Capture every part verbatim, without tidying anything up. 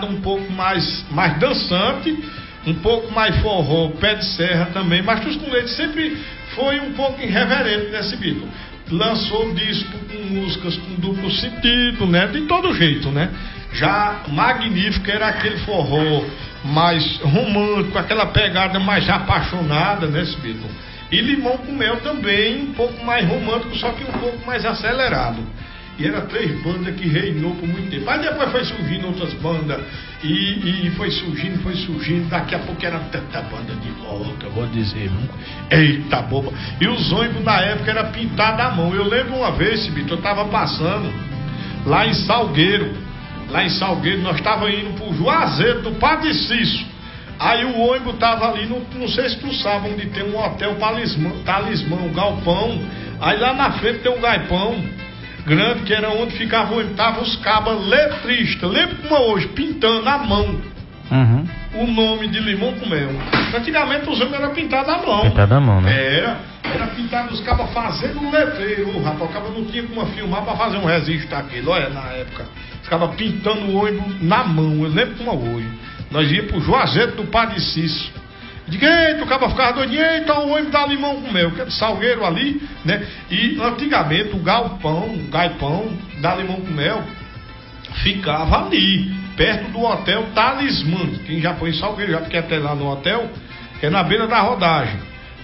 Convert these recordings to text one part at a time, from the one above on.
pegada um pouco mais, mais dançante, um pouco mais forró, pé de serra também, mas Tuz com Leite sempre foi um pouco irreverente nesse Beatle. Lançou disco com músicas com duplo sentido, né? De todo jeito, né? Já Magnífico era aquele forró mais romântico, aquela pegada mais apaixonada nesse Beatle. E Limão com Mel também, um pouco mais romântico, só que um pouco mais acelerado. E era três bandas que reinou por muito tempo. Aí depois foi surgindo outras bandas, e, e foi surgindo, foi surgindo. Daqui a pouco era tanta banda de rock, eu vou dizer, eita boba. E os ônibus na época era pintado à mão. Eu lembro uma vez, Bito, eu tava passando lá em Salgueiro. Lá em Salgueiro, nós estávamos indo pro Juazeiro do Padre Cício. Aí o ônibus tava ali, no, não sei se tu sabe, onde tem um hotel Talismã, Talismã, um galpão. Aí lá na frente tem um galpão grande, que era onde ficava o ônibus. Tava os cabas letristas, lembra como é hoje, pintando à mão uhum. o nome de Limão com Mel. Antigamente os ônibus eram pintados à mão. Pintado à mão, né? Era, era pintado os cabas fazendo um letreiro. O rapaz, o caba não tinha como filmar pra fazer um registro daquele, olha, na época. Os cabas pintando o ônibus na mão, eu lembro como é hoje. Nós íamos pro Juazeiro do Padre Cício. Diga, eita, o cara ficava doidinho, eita, o ônibus dá Limão com Mel, que é de Salgueiro ali, né? E antigamente o galpão, o gaipão da Limão com Mel ficava ali, perto do hotel Talismã. Quem já foi em Salgueiro, já porque até lá no hotel, que é na beira da rodagem.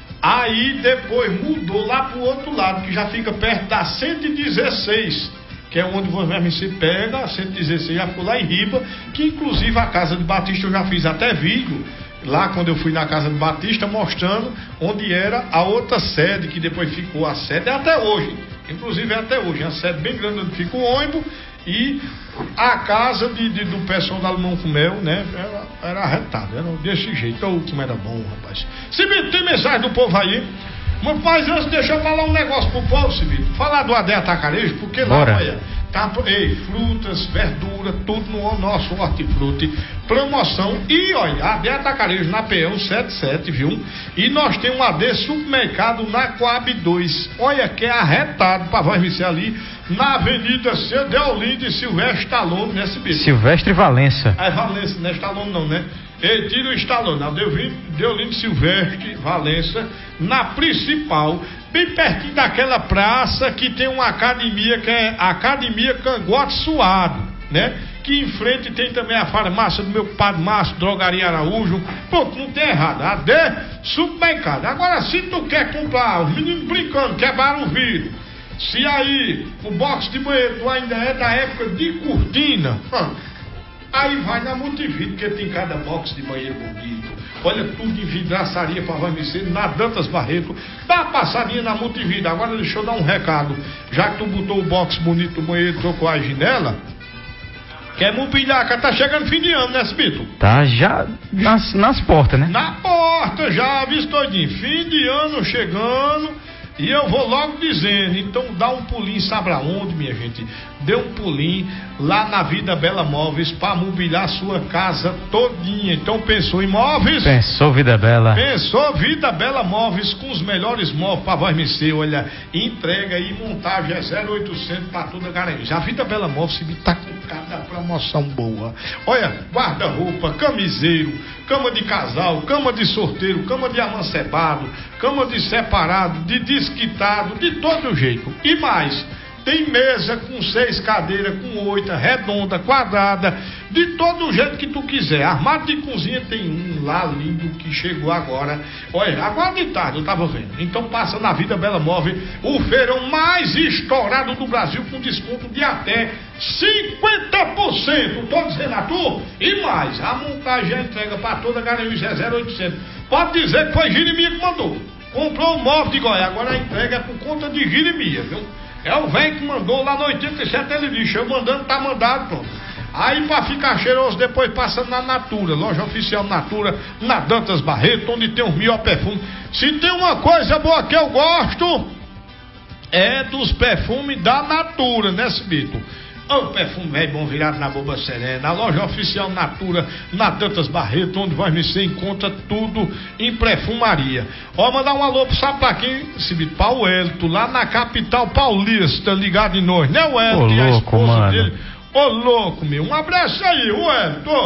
Aí depois mudou lá pro outro lado, que já fica perto da cento e dezesseis, que é onde você pega, a cento e dezesseis já ficou lá em Riba, que inclusive a casa de Batista eu já fiz até vídeo, lá quando eu fui na casa de Batista, mostrando onde era a outra sede, que depois ficou a sede, é até hoje, inclusive é até hoje, é uma sede bem grande onde fica o ônibus, e a casa de, de, do pessoal da Limão com Mel, né, era, era arretado, era desse jeito. Oh, como era bom, rapaz. Cibito, tem mensagem do povo aí? Mas antes, deixa eu falar um negócio pro povo, Cibito. Falar do Adé Atacarejo, porque Bora. lá, olha, tá, ei, frutas, verdura, tudo no nosso hortifruti, promoção. E olha, Adé Atacarejo na P E setenta e sete, viu? E nós temos um A D supermercado na Coab dois. Olha que é arretado pra voz me ali, na Avenida Cedeolinda e Silvestre Stallone, né, Cibito? Silvestre Valença. É Valença, não é Stallone não, né? Ele tira o Stallone, não, Deolinda Silvestre Valença, na principal, bem pertinho daquela praça que tem uma academia, que é a Academia Cangote Suado, né? Que em frente tem também a farmácia do meu padre Márcio, Drogaria Araújo. Pronto, não tem errado, a D supermercado. Agora, se tu quer comprar, os meninos brincando, quebraram o vidro, se aí o box de banheiro tu ainda é da época de cortina, aí vai na Multividro, porque tem cada box de banheiro bonito. Olha, tudo de vidraçaria para vai ser na Dantas Barreto. Dá uma passadinha na Multividro. Agora deixa eu dar um recado. Já que tu botou o box bonito do banheiro, trocou a janela, quer mobiliar, tá chegando fim de ano, né, Cibito? Tá já nas, nas portas, né? Na porta já, visto todinho. Fim de ano chegando. E eu vou logo dizendo, então dá um pulinho, sabe aonde, minha gente? Dê um pulinho lá na Vida Bela Móveis para mobiliar a sua casa todinha. Então pensou em móveis? Pensou Vida Bela. Pensou Vida Bela Móveis, com os melhores móveis para voz mexer. Olha, entrega e montagem é zero oitocentos para toda a garantia. A Vida Bela Móveis está com cada promoção boa. Olha, guarda-roupa, camiseiro, cama de casal, cama de sorteiro, cama de amancebado, cama de separado, de desquitado, de todo jeito. E mais, tem mesa com seis cadeiras, com oito, redonda, quadrada, de todo jeito que tu quiser. Armário de cozinha tem um lá lindo que chegou agora. Olha, agora de tarde eu tava vendo. Então passa na Vida Bela Móvel, o feirão mais estourado do Brasil, com desconto de até cinquenta por cento. Tô dizendo a tu? E mais, a montagem e a entrega para toda a garantia é zero oitocentos. Pode dizer que foi Jeremias que mandou. Comprou um móvel de Goiás, agora a entrega é por conta de Jeremias, viu? É o velho que mandou lá no oitenta e sete, ele disse, eu mandando, tá mandado, pronto. Aí pra ficar cheiroso, depois passa na Natura, loja oficial Natura, na Dantas Barreto, onde tem os melhores perfumes. Se tem uma coisa boa que eu gosto, é dos perfumes da Natura, né, Cibito? O perfume velho bom virado na boba serena. A loja oficial Natura, na Dantas Barreto, onde vai me ser encontra tudo em perfumaria. Ó, mandar um alô, sabe pra quem? Cibito, pra o Elton, lá na capital paulista, ligado em nós, né, o Elton? Ô, e a louco, esposa mano. dele. Ô, louco, meu. Um abraço aí, o Elton.